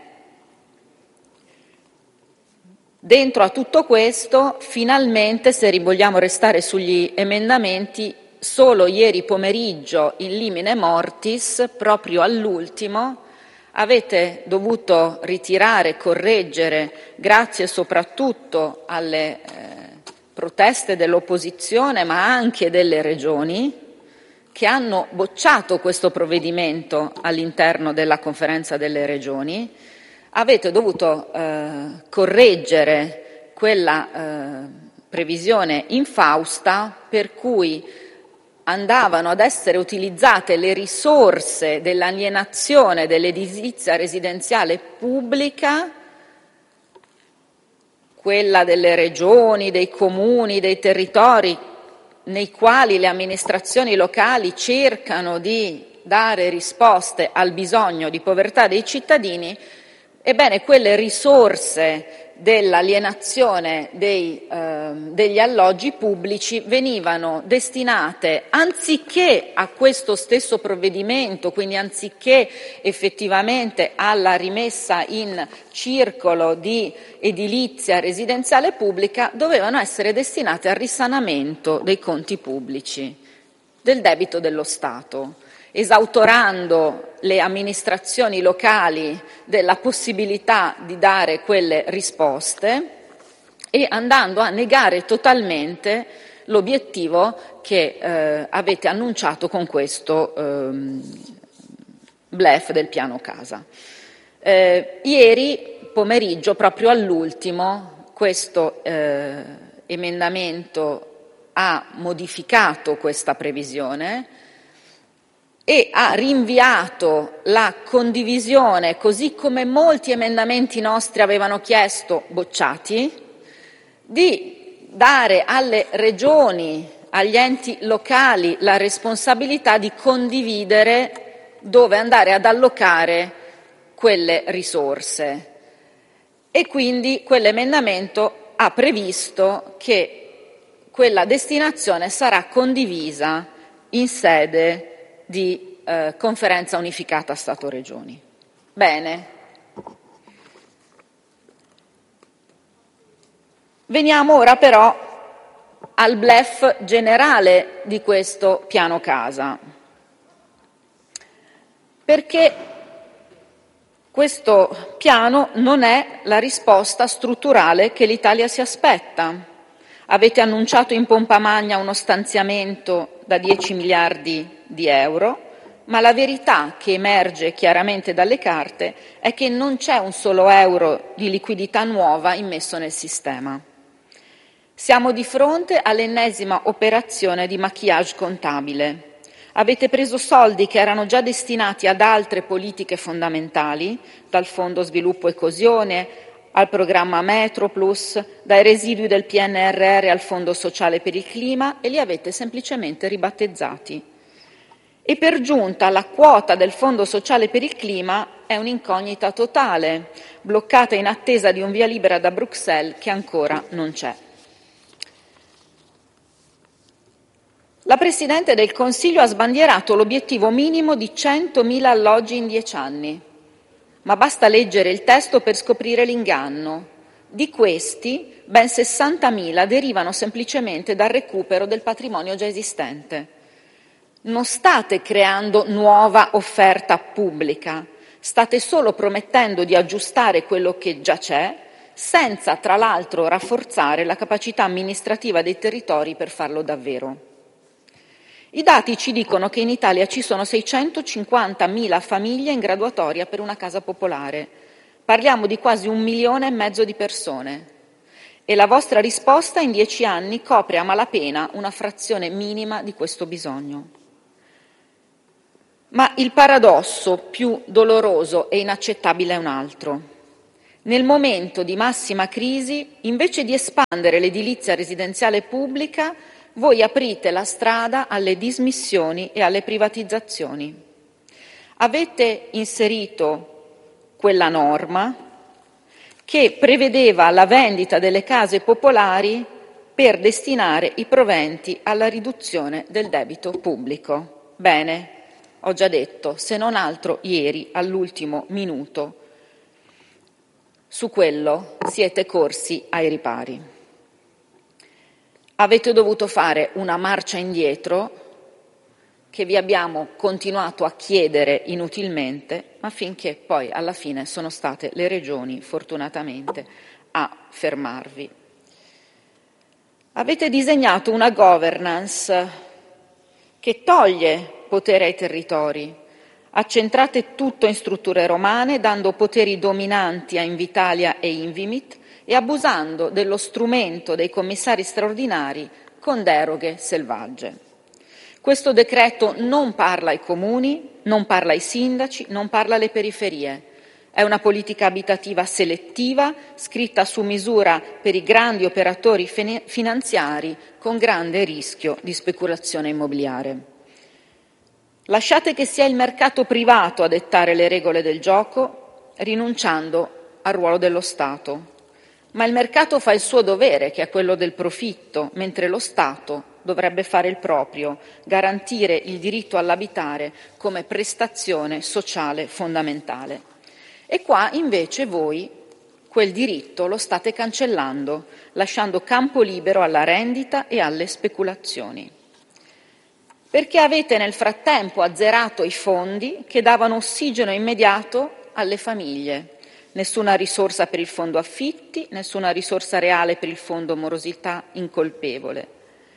Dentro a tutto questo, finalmente, se vogliamo restare sugli emendamenti, solo ieri pomeriggio in limine mortis, proprio all'ultimo, avete dovuto ritirare, correggere, grazie soprattutto alle proteste dell'opposizione ma anche delle regioni, che hanno bocciato questo provvedimento all'interno della Conferenza delle Regioni. Avete dovuto correggere quella previsione infausta per cui andavano ad essere utilizzate le risorse dell'alienazione dell'edilizia residenziale pubblica, quella delle regioni, dei comuni, dei territori nei quali le amministrazioni locali cercano di dare risposte al bisogno di povertà dei cittadini. Ebbene, quelle risorse dell'alienazione degli alloggi pubblici venivano destinate, anziché a questo stesso provvedimento, quindi anziché effettivamente alla rimessa in circolo di edilizia residenziale pubblica, dovevano essere destinate al risanamento dei conti pubblici, del debito dello Stato, esautorando le amministrazioni locali della possibilità di dare quelle risposte e andando a negare totalmente l'obiettivo che avete annunciato con questo bluff del piano casa. Ieri pomeriggio, proprio all'ultimo, questo emendamento ha modificato questa previsione e ha rinviato la condivisione, così come molti emendamenti nostri avevano chiesto, bocciati, di dare alle regioni, agli enti locali la responsabilità di condividere dove andare ad allocare quelle risorse. E quindi quell'emendamento ha previsto che quella destinazione sarà condivisa in sede di conferenza unificata Stato-Regioni. Bene. Veniamo ora però al bluff generale di questo piano casa, perché questo piano non è la risposta strutturale che l'Italia si aspetta. Avete annunciato in pompa magna uno stanziamento da 10 miliardi di euro, ma la verità che emerge chiaramente dalle carte è che non c'è un solo euro di liquidità nuova immesso nel sistema. Siamo di fronte all'ennesima operazione di maquillage contabile. Avete preso soldi che erano già destinati ad altre politiche fondamentali, dal Fondo Sviluppo e Coesione al programma Metroplus, dai residui del PNRR al Fondo Sociale per il Clima, e li avete semplicemente ribattezzati. E per giunta la quota del Fondo Sociale per il Clima è un'incognita totale, bloccata in attesa di un via libera da Bruxelles che ancora non c'è. La Presidente del Consiglio ha sbandierato l'obiettivo minimo di 100.000 alloggi in 10 anni, ma basta leggere il testo per scoprire l'inganno. Di questi, ben 60.000 derivano semplicemente dal recupero del patrimonio già esistente. Non state creando nuova offerta pubblica, state solo promettendo di aggiustare quello che già c'è, senza tra l'altro rafforzare la capacità amministrativa dei territori per farlo davvero. I dati ci dicono che in Italia ci sono 650.000 famiglie in graduatoria per una casa popolare. Parliamo di quasi 1,5 milioni di persone. E la vostra risposta in 10 anni copre a malapena una frazione minima di questo bisogno. Ma il paradosso più doloroso e inaccettabile è un altro. Nel momento di massima crisi, invece di espandere l'edilizia residenziale pubblica, voi aprite la strada alle dismissioni e alle privatizzazioni. Avete inserito quella norma che prevedeva la vendita delle case popolari per destinare i proventi alla riduzione del debito pubblico. Bene, ho già detto, se non altro ieri, all'ultimo minuto, su quello siete corsi ai ripari. Avete dovuto fare una marcia indietro che vi abbiamo continuato a chiedere inutilmente, ma finché poi alla fine sono state le regioni, fortunatamente, a fermarvi. Avete disegnato una governance che toglie potere ai territori, accentrate tutto in strutture romane, dando poteri dominanti a Invitalia e Invimit e abusando dello strumento dei commissari straordinari con deroghe selvagge. Questo decreto non parla ai comuni, non parla ai sindaci, non parla alle periferie. È una politica abitativa selettiva, scritta su misura per i grandi operatori finanziari con grande rischio di speculazione immobiliare. Lasciate che sia il mercato privato a dettare le regole del gioco, rinunciando al ruolo dello Stato. Ma il mercato fa il suo dovere, che è quello del profitto, mentre lo Stato dovrebbe fare il proprio, garantire il diritto all'abitare come prestazione sociale fondamentale. E qua invece voi quel diritto lo state cancellando, lasciando campo libero alla rendita e alle speculazioni. Perché avete nel frattempo azzerato i fondi che davano ossigeno immediato alle famiglie. Nessuna risorsa per il fondo affitti, nessuna risorsa reale per il fondo morosità incolpevole.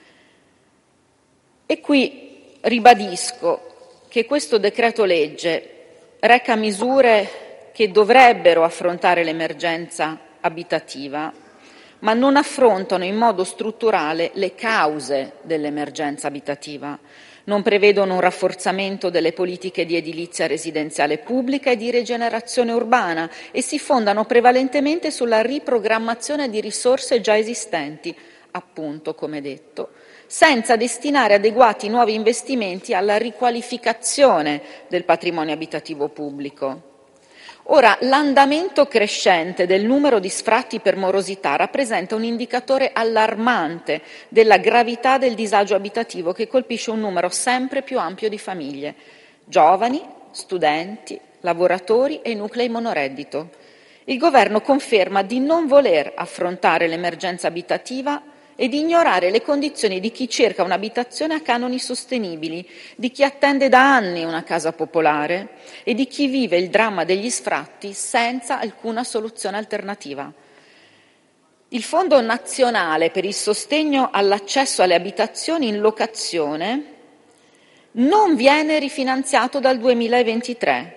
E qui ribadisco che questo decreto legge reca misure che dovrebbero affrontare l'emergenza abitativa, ma non affrontano in modo strutturale le cause dell'emergenza abitativa. Non prevedono un rafforzamento delle politiche di edilizia residenziale pubblica e di rigenerazione urbana e si fondano prevalentemente sulla riprogrammazione di risorse già esistenti, appunto, come detto, senza destinare adeguati nuovi investimenti alla riqualificazione del patrimonio abitativo pubblico. Ora, l'andamento crescente del numero di sfratti per morosità rappresenta un indicatore allarmante della gravità del disagio abitativo che colpisce un numero sempre più ampio di famiglie, giovani, studenti, lavoratori e nuclei monoreddito. Il Governo conferma di non voler affrontare l'emergenza abitativa e di ignorare le condizioni di chi cerca un'abitazione a canoni sostenibili, di chi attende da anni una casa popolare e di chi vive il dramma degli sfratti senza alcuna soluzione alternativa. Il Fondo nazionale per il sostegno all'accesso alle abitazioni in locazione non viene rifinanziato dal 2023.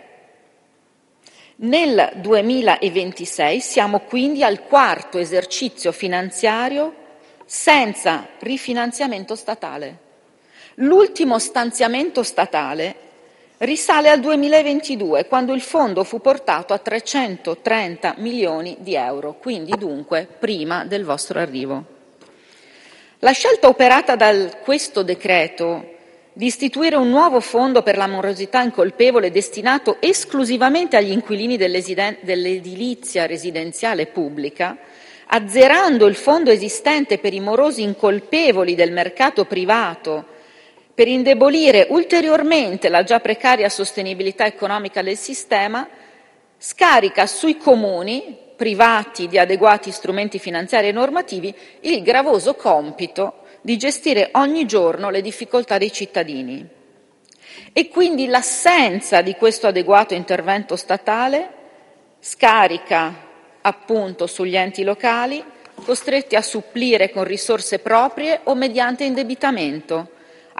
Nel 2026 siamo quindi al quarto esercizio finanziario senza rifinanziamento statale. L'ultimo stanziamento statale risale al 2022, quando il fondo fu portato a 330 milioni di euro, quindi dunque prima del vostro arrivo. La scelta operata da questo decreto di istituire un nuovo fondo per la morosità incolpevole destinato esclusivamente agli inquilini dell'edilizia residenziale pubblica, azzerando il fondo esistente per i morosi incolpevoli del mercato privato, per indebolire ulteriormente la già precaria sostenibilità economica del sistema, scarica sui comuni, privati di adeguati strumenti finanziari e normativi, il gravoso compito di gestire ogni giorno le difficoltà dei cittadini. E quindi l'assenza di questo adeguato intervento statale scarica appunto sugli enti locali, costretti a supplire con risorse proprie o mediante indebitamento,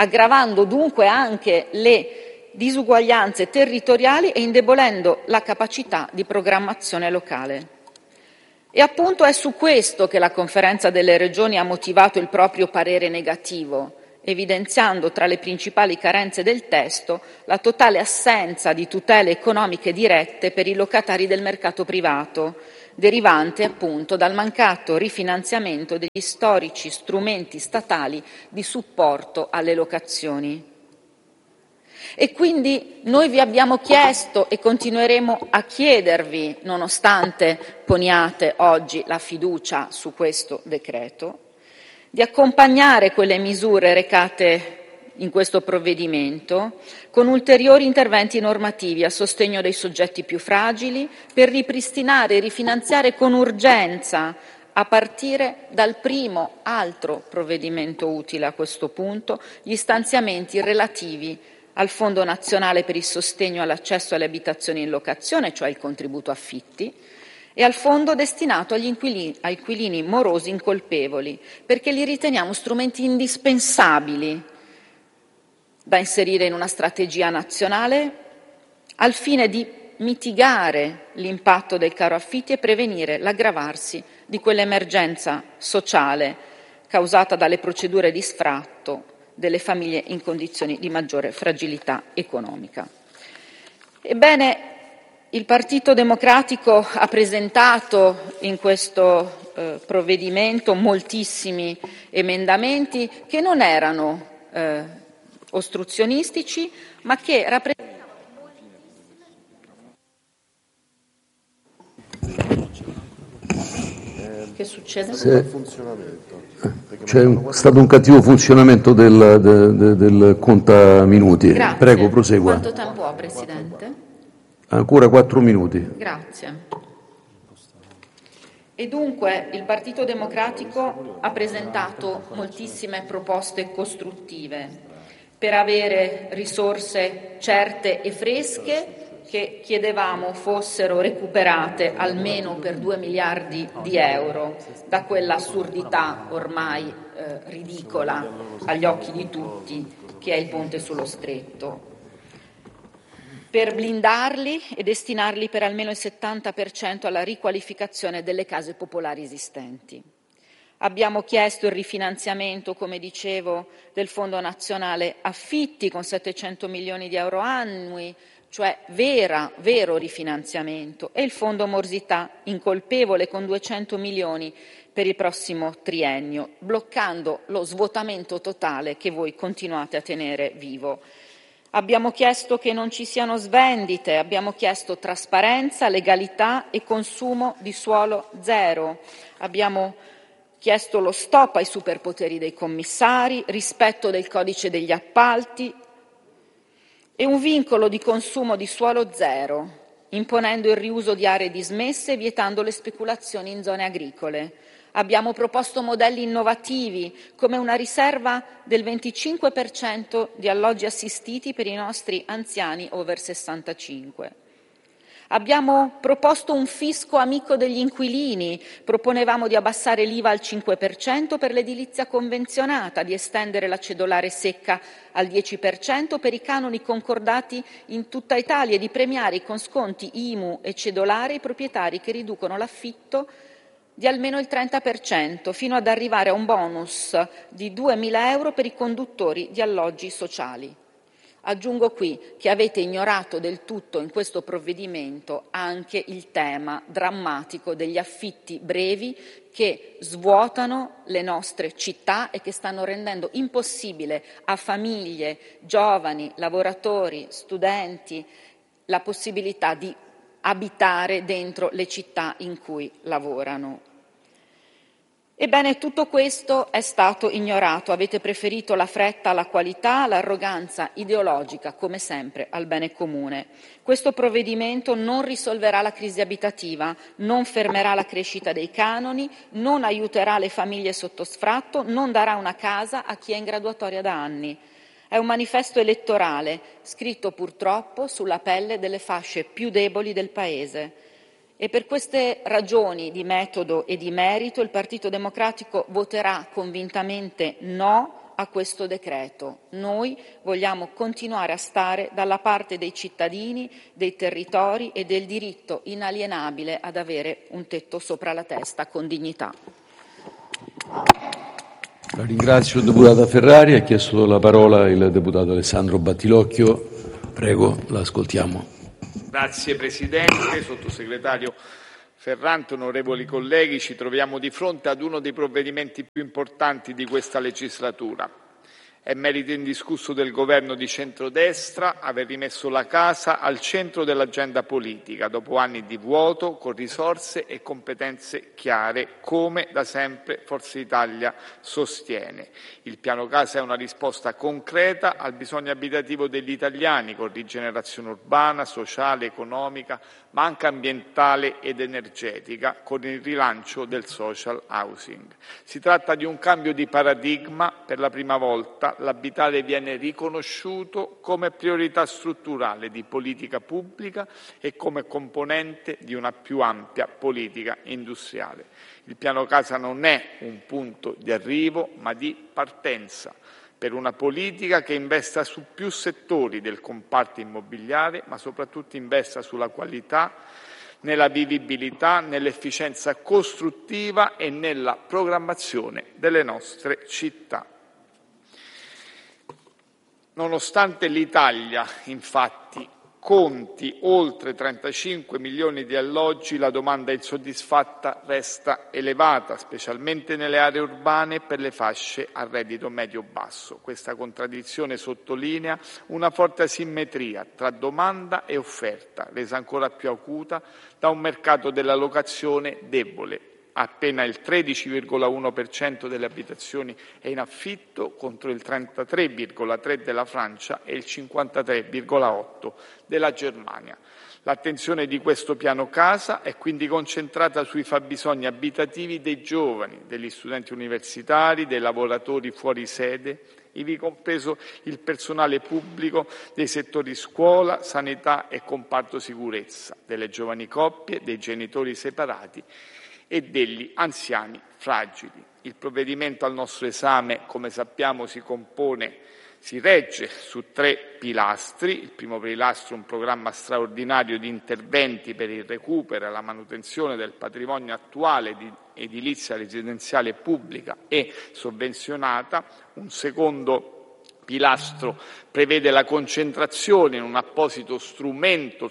aggravando dunque anche le disuguaglianze territoriali e indebolendo la capacità di programmazione locale. E appunto è su questo che la Conferenza delle Regioni ha motivato il proprio parere negativo, evidenziando tra le principali carenze del testo la totale assenza di tutele economiche dirette per i locatari del mercato privato, derivante appunto dal mancato rifinanziamento degli storici strumenti statali di supporto alle locazioni. E quindi noi vi abbiamo chiesto e continueremo a chiedervi, nonostante poniate oggi la fiducia su questo decreto, di accompagnare quelle misure recate in questo provvedimento con ulteriori interventi normativi a sostegno dei soggetti più fragili per ripristinare e rifinanziare con urgenza, a partire dal primo altro provvedimento utile a questo punto, gli stanziamenti relativi al Fondo nazionale per il sostegno all'accesso alle abitazioni in locazione, cioè il contributo affitti, e al fondo destinato agli inquilini morosi incolpevoli, perché li riteniamo strumenti indispensabili da inserire in una strategia nazionale al fine di mitigare l'impatto del caro affitti e prevenire l'aggravarsi di quell'emergenza sociale causata dalle procedure di sfratto delle famiglie in condizioni di maggiore fragilità economica. Ebbene, il Partito Democratico ha presentato in questo provvedimento moltissimi emendamenti che non erano ostruzionistici, ma che rappresentano Che succede? C'è stato un cattivo funzionamento del contaminuti. Grazie. Prego, prosegua. Quanto tempo ho, Presidente? Ancora 4 minuti. Grazie. E dunque il Partito Democratico ha presentato moltissime proposte costruttive per avere risorse certe e fresche che chiedevamo fossero recuperate almeno per 2 miliardi di euro da quell'assurdità ormai ridicola agli occhi di tutti che è il ponte sullo Stretto, per blindarli e destinarli per almeno il 70% alla riqualificazione delle case popolari esistenti. Abbiamo chiesto il rifinanziamento, come dicevo, del Fondo Nazionale Affitti con 700 milioni di euro annui, cioè vero rifinanziamento, e il Fondo Morsità incolpevole con 200 milioni per il prossimo triennio, bloccando lo svuotamento totale che voi continuate a tenere vivo. Abbiamo chiesto che non ci siano svendite, abbiamo chiesto trasparenza, legalità e consumo di suolo zero. Abbiamo chiesto lo stop ai superpoteri dei commissari, rispetto del codice degli appalti e un vincolo di consumo di suolo zero, imponendo il riuso di aree dismesse e vietando le speculazioni in zone agricole. Abbiamo proposto modelli innovativi come una riserva del 25% di alloggi assistiti per i nostri anziani over 65. Abbiamo proposto un fisco amico degli inquilini, proponevamo di abbassare l'IVA al 5% per l'edilizia convenzionata, di estendere la cedolare secca al 10% per i canoni concordati in tutta Italia e di premiare con sconti IMU e cedolare i proprietari che riducono l'affitto di almeno il 30%, fino ad arrivare a un bonus di 2.000 euro per i conduttori di alloggi sociali. Aggiungo qui che avete ignorato del tutto in questo provvedimento anche il tema drammatico degli affitti brevi che svuotano le nostre città e che stanno rendendo impossibile a famiglie, giovani, lavoratori, studenti la possibilità di abitare dentro le città in cui lavorano. Ebbene, tutto questo è stato ignorato. Avete preferito la fretta alla qualità, l'arroganza ideologica, come sempre, al bene comune. Questo provvedimento non risolverà la crisi abitativa, non fermerà la crescita dei canoni, non aiuterà le famiglie sotto sfratto, non darà una casa a chi è in graduatoria da anni. È un manifesto elettorale, scritto purtroppo sulla pelle delle fasce più deboli del Paese. E per queste ragioni di metodo e di merito il Partito Democratico voterà convintamente no a questo decreto. Noi vogliamo continuare a stare dalla parte dei cittadini, dei territori e del diritto inalienabile ad avere un tetto sopra la testa con dignità. La ringrazio, deputata Ferrari. Ha chiesto la parola il deputato Alessandro Battilocchio. Prego, l'ascoltiamo. Grazie Presidente, Sottosegretario Ferrante, onorevoli colleghi. Ci troviamo di fronte ad uno dei provvedimenti più importanti di questa legislatura. È merito indiscusso del governo di centrodestra aver rimesso la casa al centro dell'agenda politica, dopo anni di vuoto, con risorse e competenze chiare, come da sempre Forza Italia sostiene. Il piano casa è una risposta concreta al bisogno abitativo degli italiani, con rigenerazione urbana, sociale, economica, ma anche ambientale ed energetica, con il rilancio del social housing. Si tratta di un cambio di paradigma. Per la prima volta l'abitare viene riconosciuto come priorità strutturale di politica pubblica e come componente di una più ampia politica industriale. Il piano casa non è un punto di arrivo, ma di partenza per una politica che investa su più settori del comparto immobiliare, ma soprattutto investa sulla qualità, nella vivibilità, nell'efficienza costruttiva e nella programmazione delle nostre città. Nonostante l'Italia, infatti, conti oltre 35 milioni di alloggi, la domanda insoddisfatta resta elevata, specialmente nelle aree urbane e per le fasce a reddito medio-basso. Questa contraddizione sottolinea una forte asimmetria tra domanda e offerta, resa ancora più acuta da un mercato della locazione debole. Appena il 13,1% delle abitazioni è in affitto, contro il 33,3% della Francia e il 53,8% della Germania. L'attenzione di questo piano casa è quindi concentrata sui fabbisogni abitativi dei giovani, degli studenti universitari, dei lavoratori fuori sede, ivi compreso il personale pubblico dei settori scuola, sanità e comparto sicurezza, delle giovani coppie, dei genitori separati e degli anziani fragili. Il provvedimento al nostro esame, come sappiamo, si regge su 3 pilastri. Il primo pilastro è un programma straordinario di interventi per il recupero e la manutenzione del patrimonio attuale di edilizia residenziale pubblica e sovvenzionata. Un secondo pilastro prevede la concentrazione in un apposito strumento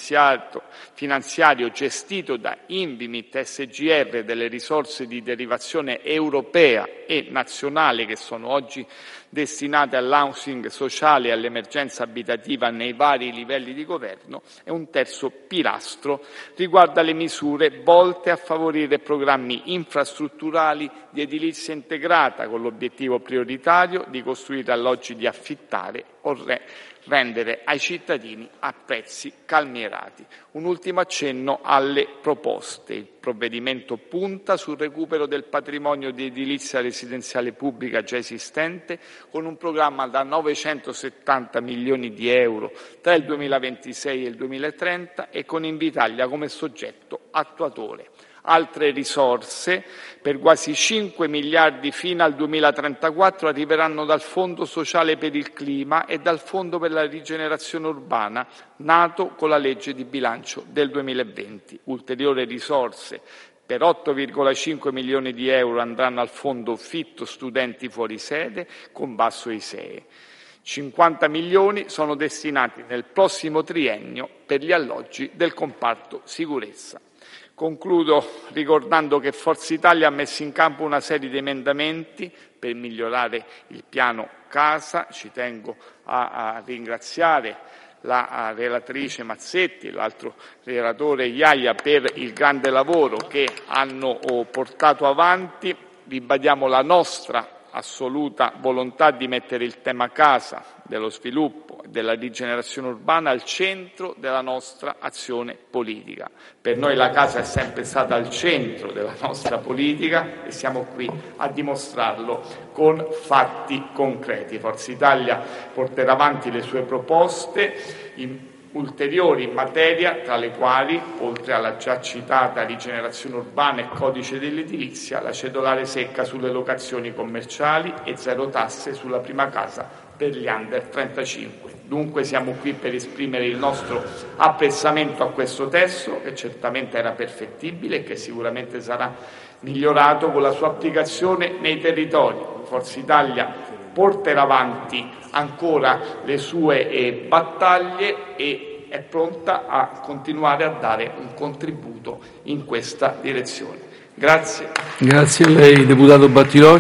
finanziario gestito da Invimit SGR delle risorse di derivazione europea e nazionale che sono oggi destinate all'housing sociale e all'emergenza abitativa nei vari livelli di governo, e un terzo pilastro riguarda le misure volte a favorire programmi infrastrutturali di edilizia integrata con l'obiettivo prioritario di costruire alloggi di affittare o rendere ai cittadini a prezzi calmierati. Un ultimo accenno alle proposte. Il provvedimento punta sul recupero del patrimonio di edilizia residenziale pubblica già esistente, con un programma da 970 milioni di euro tra il 2026 e il 2030 e con Invitalia come soggetto attuatore. Altre risorse, per quasi 5 miliardi fino al 2034, arriveranno dal Fondo sociale per il clima e dal Fondo per la rigenerazione urbana, nato con la legge di bilancio del 2020. Ulteriori risorse per 8,5 milioni di euro andranno al Fondo Fitto Studenti Fuori Sede con basso ISEE. 50 milioni sono destinati nel prossimo triennio per gli alloggi del comparto sicurezza. Concludo ricordando che Forza Italia ha messo in campo una serie di emendamenti per migliorare il piano casa. Ci tengo a ringraziare la relatrice Mazzetti e l'altro relatore Iaia per il grande lavoro che hanno portato avanti. Ribadiamo la nostra assoluta volontà di mettere il tema casa, dello sviluppo e della rigenerazione urbana al centro della nostra azione politica. Per noi la casa è sempre stata al centro della nostra politica e siamo qui a dimostrarlo con fatti concreti. Forza Italia porterà avanti le sue proposte ulteriori in materia, tra le quali, oltre alla già citata rigenerazione urbana e codice dell'edilizia, la cedolare secca sulle locazioni commerciali e zero tasse sulla prima casa per gli under 35. Dunque siamo qui per esprimere il nostro apprezzamento a questo testo, che certamente era perfettibile e che sicuramente sarà migliorato con la sua applicazione nei territori. Forza Italia porterà avanti ancora le sue battaglie e è pronta a continuare a dare un contributo in questa direzione. Grazie. Grazie a lei, deputato Battilocchi.